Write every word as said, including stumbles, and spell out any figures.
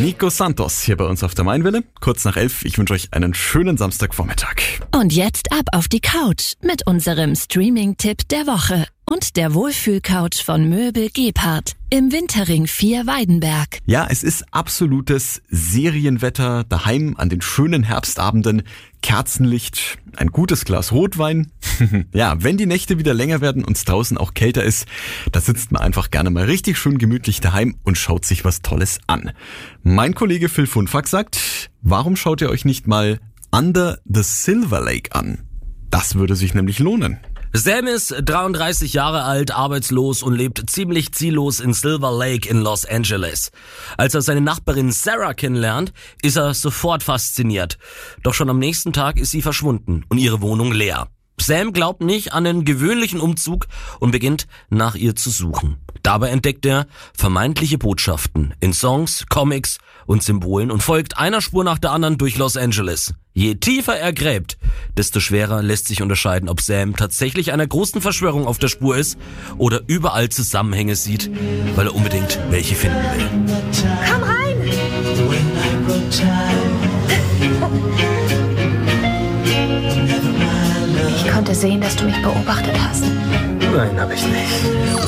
Nico Santos hier bei uns auf der Mainwelle. Kurz nach elf. Ich wünsche euch einen schönen Samstagvormittag. Und jetzt ab auf die Couch mit unserem Streaming-Tipp der Woche und der Wohlfühl-Couch von Möbel Gebhardt im Winterring vier Weidenberg. Ja, es ist absolutes Serienwetter daheim an den schönen Herbstabenden. Kerzenlicht, ein gutes Glas Rotwein. Ja, wenn die Nächte wieder länger werden und es draußen auch kälter ist, da sitzt man einfach gerne mal richtig schön gemütlich daheim und schaut sich was Tolles an. Mein Kollege Phil Funfack sagt, warum schaut ihr euch nicht mal Under the Silver Lake an? Das würde sich nämlich lohnen. Sam ist dreiunddreißig Jahre alt, arbeitslos und lebt ziemlich ziellos in Silver Lake in Los Angeles. Als er seine Nachbarin Sarah kennenlernt, ist er sofort fasziniert. Doch schon am nächsten Tag ist sie verschwunden und ihre Wohnung leer. Sam glaubt nicht an den gewöhnlichen Umzug und beginnt nach ihr zu suchen. Dabei entdeckt er vermeintliche Botschaften in Songs, Comics und Symbolen und folgt einer Spur nach der anderen durch Los Angeles. Je tiefer er gräbt, desto schwerer lässt sich unterscheiden, ob Sam tatsächlich einer großen Verschwörung auf der Spur ist oder überall Zusammenhänge sieht, weil er unbedingt welche finden will. Komm rein! Ich konnte sehen, dass du mich beobachtet hast. Nein, hab ich nicht.